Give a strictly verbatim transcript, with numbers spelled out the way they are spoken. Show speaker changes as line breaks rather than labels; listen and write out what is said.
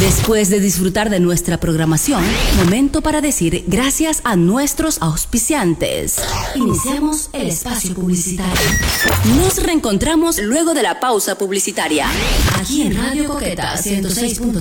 Después de disfrutar de nuestra programación, momento para decir gracias a nuestros auspiciantes. Iniciamos el espacio publicitario. Nos reencontramos luego de la pausa publicitaria. Aquí en Radio Coqueta ciento seis punto